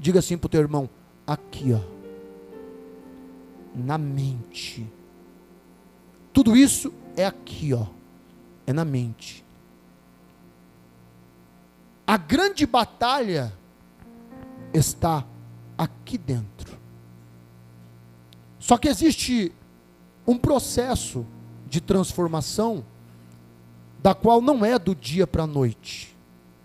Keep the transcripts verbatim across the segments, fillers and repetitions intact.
Diga assim para o teu irmão: aqui, ó, na mente. Tudo isso é aqui, ó, é na mente. A grande batalha está aqui dentro. Só que existe um processo de transformação, da qual não é do dia para a noite.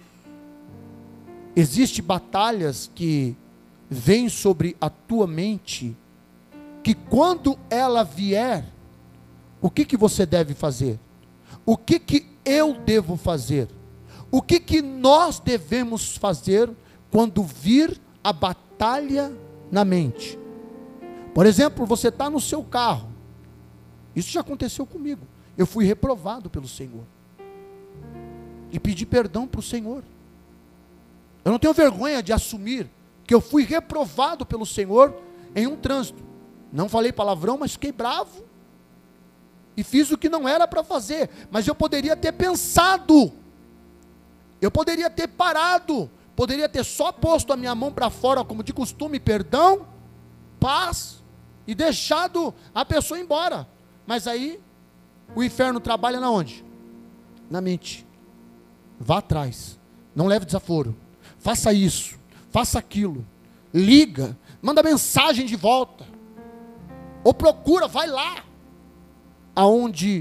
Existem batalhas que vêm sobre a tua mente, que quando ela vier, o que que você deve fazer? O que que eu devo fazer? O que que nós devemos fazer quando vir a batalha na mente? Por exemplo, você está no seu carro. Isso já aconteceu comigo. Eu fui reprovado pelo Senhor. E pedi perdão para o Senhor. Eu não tenho vergonha de assumir que eu fui reprovado pelo Senhor em um trânsito. Não falei palavrão, mas fiquei bravo. E fiz o que não era para fazer. Mas eu poderia ter pensado. Eu poderia ter parado. Poderia ter só posto a minha mão para fora, como de costume, perdão, paz, e deixado a pessoa embora. Mas aí, o inferno trabalha na onde? Na mente. Vá atrás. Não leve desaforo. Faça isso. Faça aquilo. Liga. Manda mensagem de volta. Ou procura, vai lá. Aonde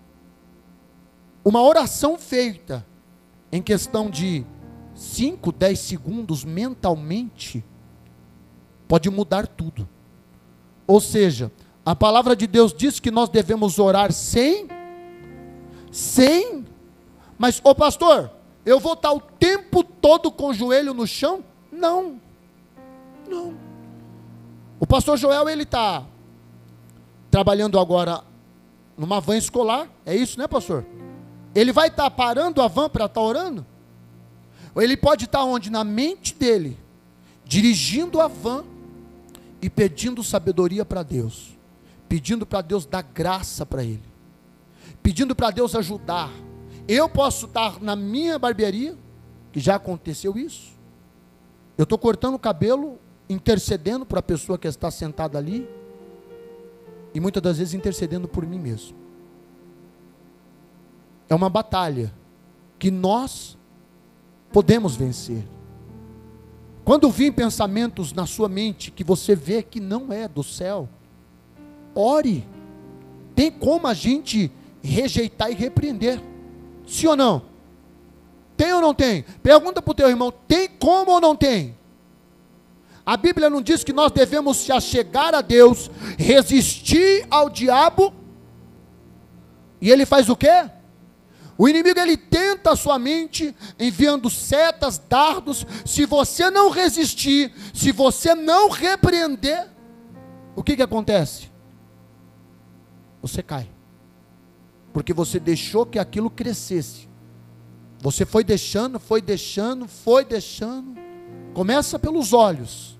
uma oração feita em questão de cinco, dez segundos mentalmente pode mudar tudo. Ou seja, a palavra de Deus diz que nós devemos orar sem, sem, mas, ô pastor, eu vou estar o tempo todo com o joelho no chão? Não, não. O pastor Joel, ele está trabalhando agora numa van escolar, é isso, né, pastor? Ele vai estar parando a van para estar orando? Ou ele pode estar onde? Na mente dele, dirigindo a van e pedindo sabedoria para Deus, pedindo para Deus dar graça para ele, pedindo para Deus ajudar. Eu posso estar na minha barbearia, que já aconteceu isso, eu estou cortando o cabelo, intercedendo para a pessoa que está sentada ali, e muitas das vezes intercedendo por mim mesmo. É uma batalha que nós podemos vencer. Quando vir pensamentos na sua mente que você vê que não é do céu, ore. Tem como a gente rejeitar e repreender? Sim ou não? Tem ou não tem? Pergunta para o teu irmão, tem como ou não tem? A Bíblia não diz que nós devemos se achegar a Deus, resistir ao diabo, e ele faz o quê? O inimigo, ele tenta a sua mente, enviando setas, dardos. Se você não resistir, se você não repreender, o que que acontece? Você cai, porque você deixou que aquilo crescesse. Você foi deixando, foi deixando, foi deixando. Começa pelos olhos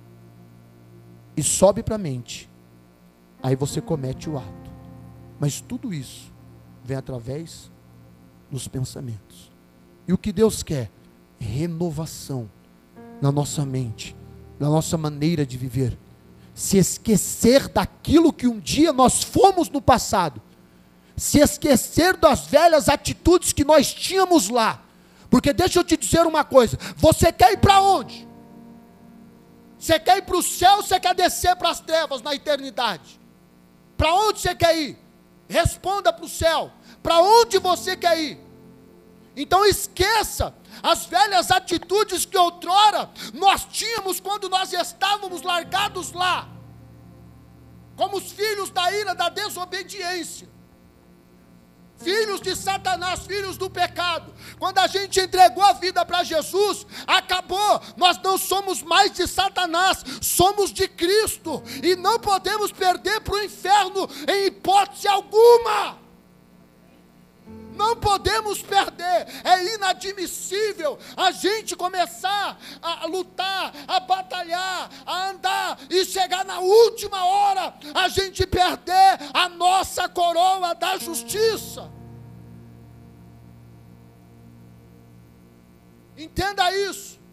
e sobe para a mente. Aí você comete o ato. Mas tudo isso vem através dos pensamentos. E o que Deus quer? Renovação na nossa mente, na nossa maneira de viver. Se esquecer daquilo que um dia nós fomos no passado. Se esquecer das velhas atitudes que nós tínhamos lá. Porque deixa eu te dizer uma coisa, você quer ir para onde? Você quer ir para o céu ou você quer descer para as trevas na eternidade? Para onde você quer ir? Responda para o céu. Para onde você quer ir? Então esqueça as velhas atitudes que outrora nós tínhamos quando nós estávamos largados lá, como os filhos da ira, da desobediência, filhos de Satanás, filhos do pecado. Quando a gente entregou a vida para Jesus, acabou, nós não somos mais de Satanás, somos de Cristo, e não podemos perder para o inferno em hipótese alguma. Não podemos perder, é inadmissível a gente começar a lutar, a batalhar, a andar e chegar na última hora, a gente perder a nossa coroa da justiça. Entenda isso.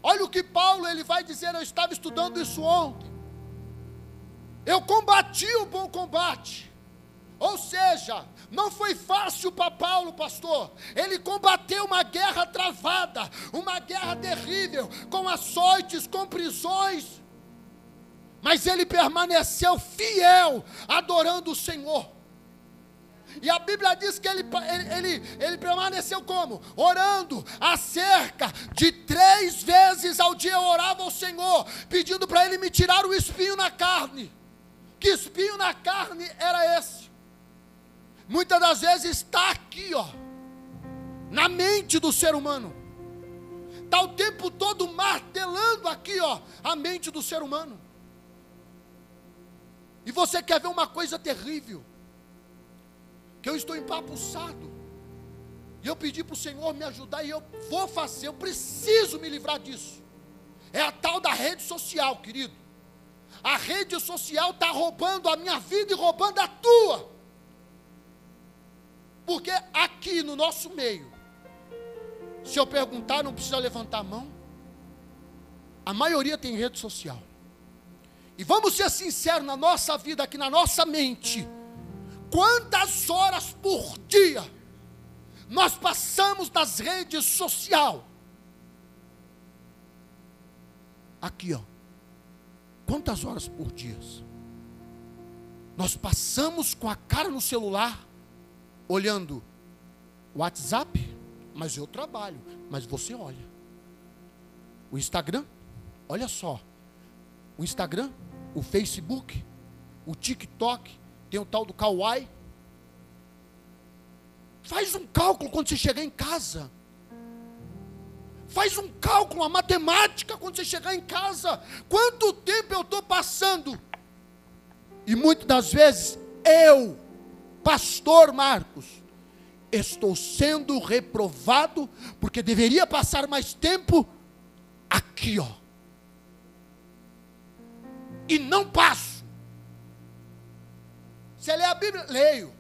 Olha o que Paulo ele vai dizer, eu estava estudando isso ontem. Eu combati o bom combate. Ou seja, não foi fácil para Paulo, pastor. Ele combateu uma guerra travada, uma guerra terrível, com açoites, com prisões. Mas ele permaneceu fiel, adorando o Senhor. E a Bíblia diz que ele, ele, ele, ele permaneceu como? Orando, acerca de três vezes ao dia eu orava ao Senhor, pedindo para Ele me tirar o espinho na carne. Que espinho na carne era esse? Muitas das vezes está aqui, ó, na mente do ser humano. Está o tempo todo martelando aqui, ó, a mente do ser humano. E você quer ver uma coisa terrível? Que eu estou empapuçado. E eu pedi para o Senhor me ajudar e eu vou fazer, eu preciso me livrar disso. É a tal da rede social, querido. A rede social está roubando a minha vida e roubando a tua. Porque aqui no nosso meio, se eu perguntar, não precisa levantar a mão, a maioria tem rede social. E vamos ser sinceros na nossa vida, aqui na nossa mente, quantas horas por dia nós passamos nas redes sociais? Aqui, ó, quantas horas por dia nós passamos com a cara no celular, olhando o WhatsApp? Mas eu trabalho, mas você olha o Instagram, olha só, o Instagram, o Facebook, o TikTok, tem o tal do Kawaii. Faz um cálculo quando você chegar em casa. Faz um cálculo, uma matemática quando você chegar em casa. Quanto tempo eu estou passando? E muitas das vezes, eu, pastor Marcos, estou sendo reprovado, porque deveria passar mais tempo aqui, ó. E não passo. Você lê a Bíblia? Leio.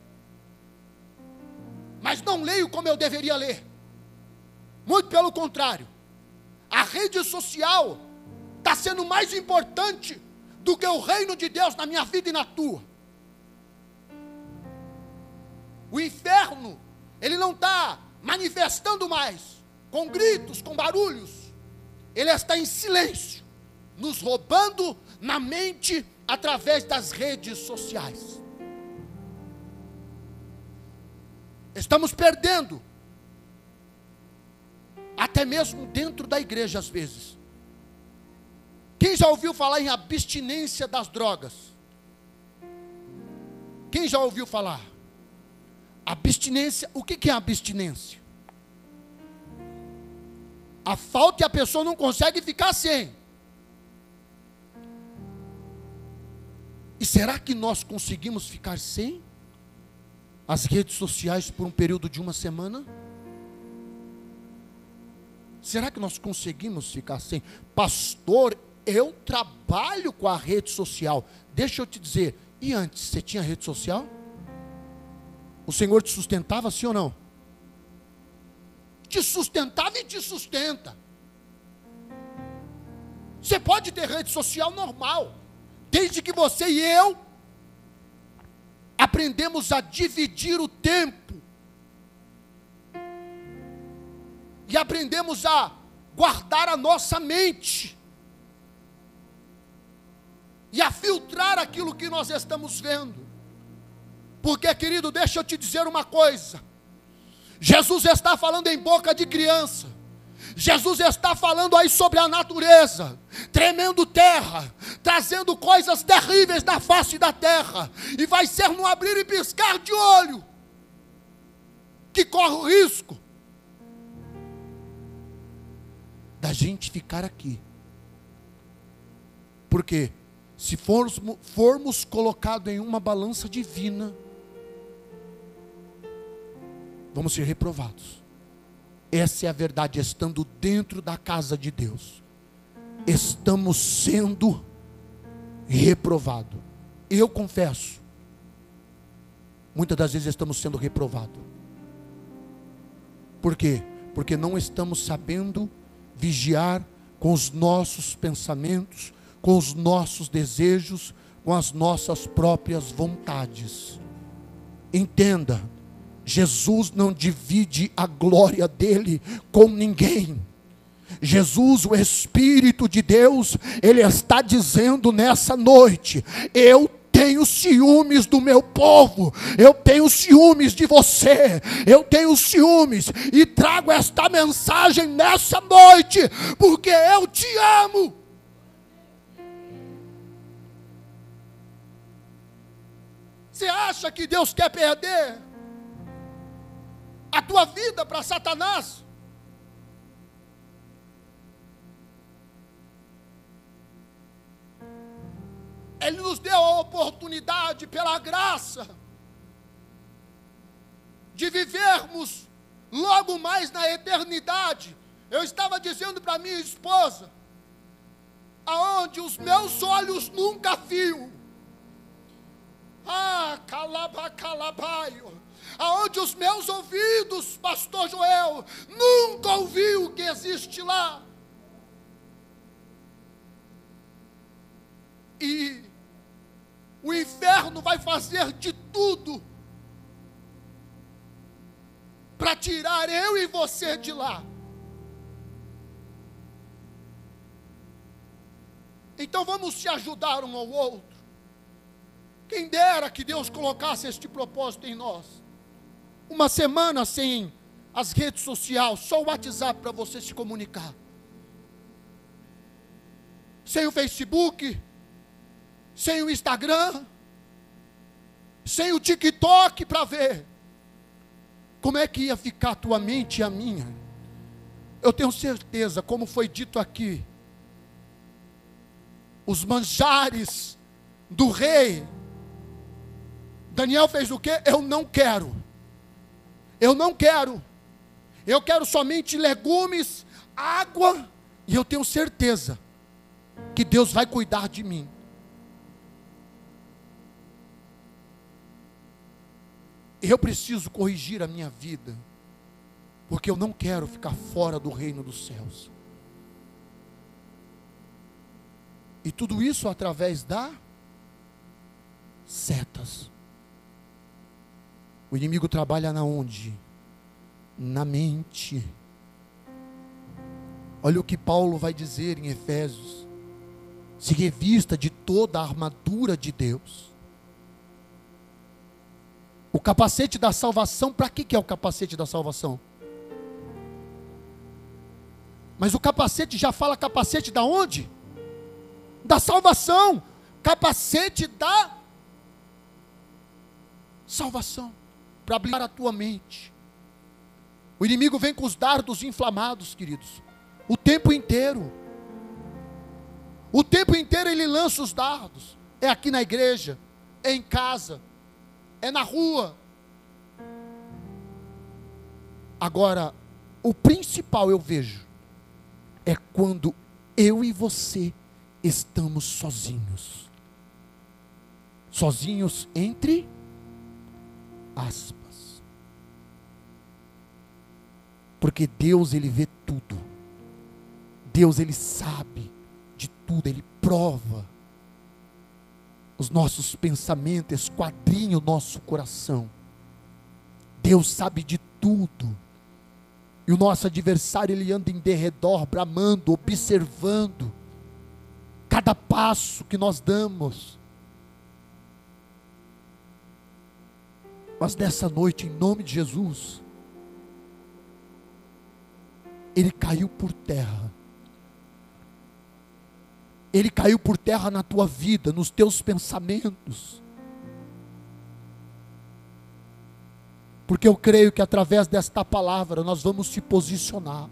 Mas não leio como eu deveria ler. Muito pelo contrário. A rede social está sendo mais importante do que o reino de Deus na minha vida e na tua. O inferno, ele não está manifestando mais, com gritos, com barulhos. Ele está em silêncio, nos roubando na mente através das redes sociais. Estamos perdendo, até mesmo dentro da igreja às vezes. Quem já ouviu falar em abstinência das drogas? Quem já ouviu falar? Abstinência, o que é abstinência? A falta e a pessoa não consegue ficar sem. E será que nós conseguimos ficar sem as redes sociais por um período de uma semana? Será que nós conseguimos ficar sem? Pastor, eu trabalho com a rede social. Deixa eu te dizer, e antes, você tinha rede social? O Senhor te sustentava, sim ou não? Te sustentava e te sustenta. Você pode ter rede social normal, desde que você e eu aprendemos a dividir o tempo e aprendemos a guardar a nossa mente e a filtrar aquilo que nós estamos vendo. Porque, querido, deixa eu te dizer uma coisa. Jesus está falando em boca de criança. Jesus está falando aí sobre a natureza, tremendo terra, trazendo coisas terríveis da face da terra. E vai ser no abrir e piscar de olho que corre o risco da gente ficar aqui. Porque se formos, formos colocados em uma balança divina, vamos ser reprovados. Essa é a verdade, estando dentro da casa de Deus, estamos sendo reprovados. Eu confesso, muitas das vezes estamos sendo reprovados. Por quê? Porque não estamos sabendo vigiar com os nossos pensamentos, com os nossos desejos, com as nossas próprias vontades. Entenda, Jesus não divide a glória dele com ninguém. Jesus, o Espírito de Deus, Ele está dizendo nessa noite: eu tenho ciúmes do meu povo, eu tenho ciúmes de você, eu tenho ciúmes, e trago esta mensagem nessa noite, porque eu te amo. Você acha que Deus quer perder a tua vida para Satanás? Ele nos deu a oportunidade, pela graça, de vivermos logo mais na eternidade. Eu estava dizendo para minha esposa, aonde os meus olhos nunca viu, ah, calabacalabaio, aonde os meus ouvidos, pastor Joel, nunca ouviu o que existe lá. E o inferno vai fazer de tudo para tirar eu e você de lá. Então vamos se ajudar um ao outro. Quem dera que Deus colocasse este propósito em nós. Uma semana sem as redes sociais, só o WhatsApp para você se comunicar. Sem o Facebook, sem o Instagram, sem o TikTok para ver. Como é que ia ficar a tua mente e a minha? Eu tenho certeza, como foi dito aqui, os manjares do rei, Daniel fez o quê? Eu não quero, eu não quero, eu quero somente legumes, água, e eu tenho certeza que Deus vai cuidar de mim. Eu preciso corrigir a minha vida, porque eu não quero ficar fora do reino dos céus. E tudo isso através da setas. O inimigo trabalha na onde? Na mente. Olha o que Paulo vai dizer em Efésios: se revista de toda a armadura de Deus. O capacete da salvação, para que que é o capacete da salvação? Mas o capacete já fala capacete da onde? Da salvação. Capacete da salvação, para blindar a tua mente. O inimigo vem com os dardos inflamados, queridos, o tempo inteiro. O tempo inteiro ele lança os dardos. É aqui na igreja, é em casa, é na rua. Agora, o principal eu vejo é quando eu e você estamos sozinhos. Sozinhos entre aspas. Porque Deus, ele vê tudo. Deus, ele sabe de tudo, ele prova os nossos pensamentos, esquadrinha o nosso coração. Deus sabe de tudo. E o nosso adversário, ele anda em derredor, bramando, observando cada passo que nós damos. Mas nessa noite, em nome de Jesus, ele caiu por terra. Ele caiu por terra na tua vida, nos teus pensamentos. Porque eu creio que através desta palavra nós vamos se posicionar.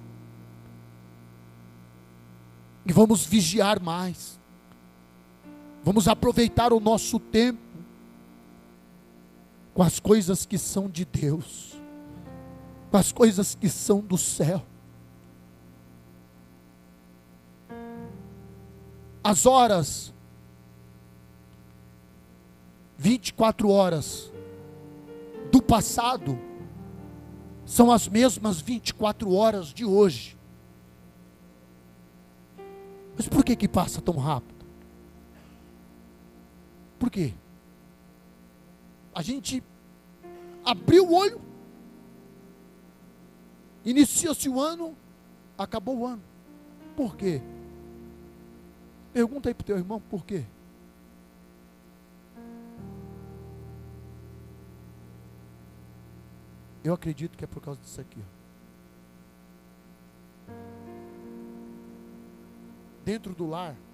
E vamos vigiar mais. Vamos aproveitar o nosso tempo com as coisas que são de Deus, com as coisas que são do céu. As horas, vinte e quatro horas do passado, são as mesmas vinte e quatro horas de hoje. Mas por que que passa tão rápido? Por quê? A gente abriu o olho, inicia-se o ano, acabou o ano. Por quê? Pergunta aí para o teu irmão, por quê? Eu acredito que é por causa disso aqui. Ó. Dentro do lar,